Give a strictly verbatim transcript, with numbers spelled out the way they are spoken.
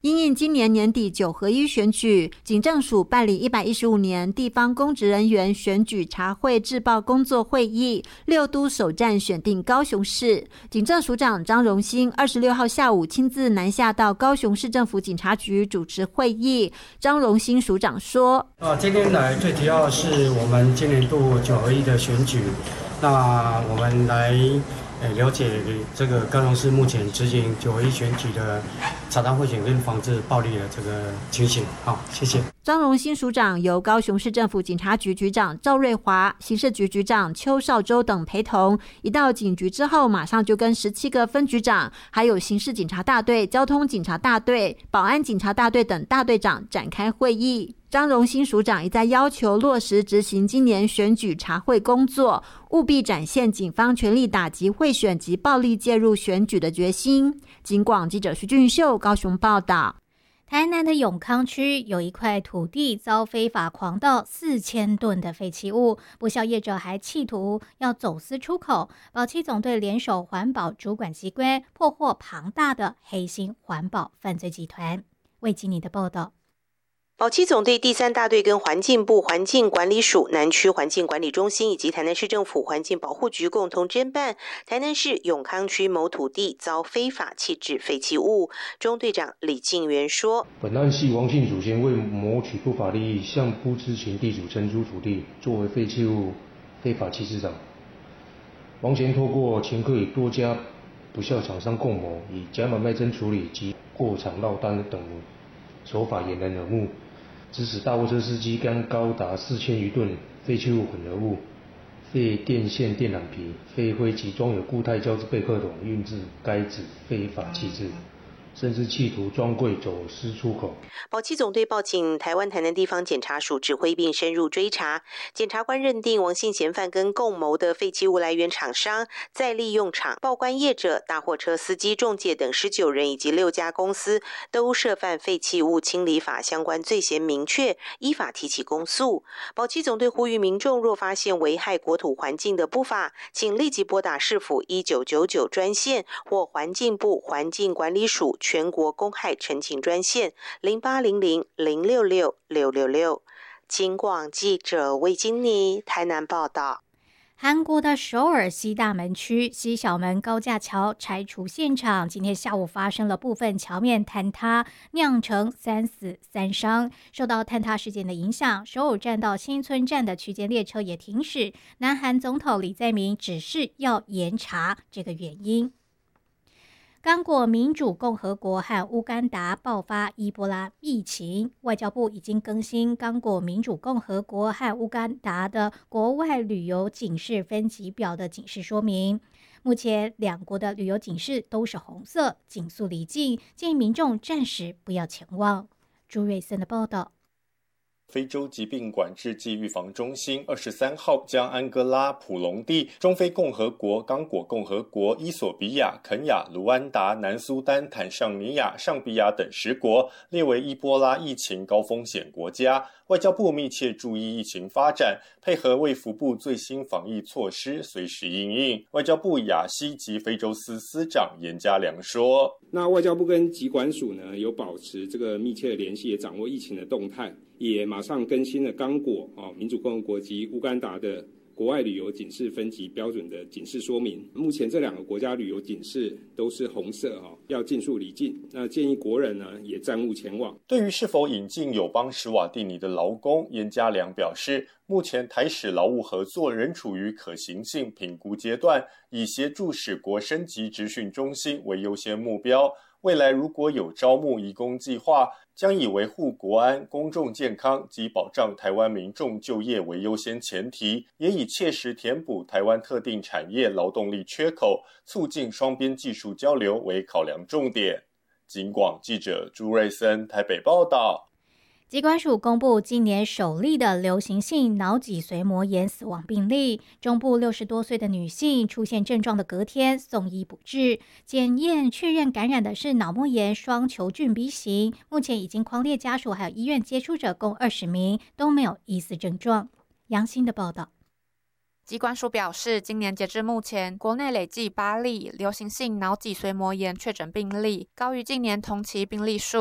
因应今年年底九合一选举，警政署办理一百一十五年地方公职人员选举查会制报工作会议，六都首站选定高雄市。警政署长张荣兴二十六号下午亲自南下到高雄市政府警察局主持会议。张荣兴署长说： 啊，今天来最主要是我们今年度九合一的选举，那我们来了解这个高雄市目前执行九合一选举的查赃贿选跟防治暴力的这个情形。好，谢谢。 张荣兴署长由高雄市政府警察局局长赵瑞华、刑事局局长邱少洲等陪同，一到警局之后，马上就跟十七个分局长，还有刑事警察大队、交通警察大队、保安警察大队等大队长展开会议。张荣兴署长一再要求落实执行今年选举查会工作，务必展现警方全力打击贿选及暴力介入选举的决心。警广记者徐俊秀高雄报道。 台南的永康区有一块土地遭非法狂盗四千吨的废弃物，不肖业者还企图要走私出口。保七总队联手环保主管机关，破获庞大的黑心环保犯罪集团。魏吉尼的报道。 保七总队第三大队跟环境部环境管理署南区环境管理中心以及台南市政府环境保护局共同侦办台南市永康区某土地遭非法弃置废弃物。中队长李敬元说： 本案系王姓祖先为谋取不法利益，向不知情地主承租土地作为废弃物非法弃置场。王贤透过前客与多家不肖厂商共谋，以假买卖真处理及过场落单等手法掩人耳目，致使大货车司机将高达四千余吨废弃物混合物、废电线电缆皮、废灰及装有固态胶质备克桶运至该址非法弃置，甚至企图装柜走私出口。 保七总队报请台湾台南地方检察署指挥并深入追查，检察官认定王姓嫌犯跟共谋的废弃物来源厂商、再利用厂、报关业者、大货车司机、仲介等十九人以及六家公司都涉犯废弃物清理法相关罪嫌明确，依法提起公诉。保七总队呼吁民众若发现危害国土环境的不法，请立即拨打市府一九九九专线或环境部环境管理署全国公害陈情专线零八零零零六六六六六。警广记者魏金妮台南报道。 韩国的首尔西大门区西小门高架桥拆除现场，今天下午发生了部分桥面坍塌，酿成三死三伤。受到坍塌事件的影响，首尔站到新村站的区间列车也停驶。南韩总统李在明指示要严查这个原因。刚果民主共和国和乌干达爆发伊波拉疫情，外交部已经更新刚果民主共和国和乌干达的国外旅游警示分级表的警示说明。目前两国的旅游警示都是红色，警速离境，建议民众暂时不要前往。朱瑞森的报道。 非洲疾病管制暨预防中心二十三号将安哥拉、普隆地、中非共和国、刚果共和国、伊索比亚、肯亚、卢安达、南苏丹、坦尚尼亚、上比亚等十国列为伊波拉疫情高风险国家。外交部密切注意疫情发展，配合卫福部最新防疫措施，随时因应。外交部亚西及非洲司司长严家良说： 那外交部跟疾管署呢有保持这个密切的联系，也掌握疫情的动态，也马上更新了刚果、哦、民主共和国及乌干达的国外旅游警示分级标准的警示说明。目前这两个国家旅游警示都是红色、哦、要尽速离境，那建议国人呢也暂勿前往。 对于是否引进友邦史瓦蒂尼的劳工，严家良表示，目前台史劳务合作仍处于可行性评估阶段，以协助史国升级职训中心为优先目标。未来如果有招募移工计划，将以维护国安、公众健康及保障台湾民众就业为优先前提，也以切实填补台湾特定产业劳动力缺口，促进双边技术交流为考量重点。警广记者朱瑞森台北报道。 疾管署公布今年首例的流行性脑脊髓膜炎死亡病例，中部六十多岁的女性出现症状的隔天送医补治，检验确认感染的是脑膜炎双球菌 B 型，目前已经匡列家属还有医院接触者共二十名，都没有疑似症状。杨欣的报道。 疾管署表示，今年截至目前，国内累计八例流行性脑脊髓膜炎确诊病例，高于近年同期病例数。